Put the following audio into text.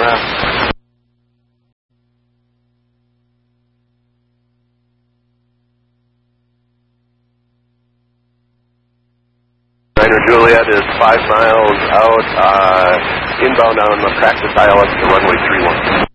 left. Niner Juliet is 5 miles out, inbound on the practice ILS to runway 31.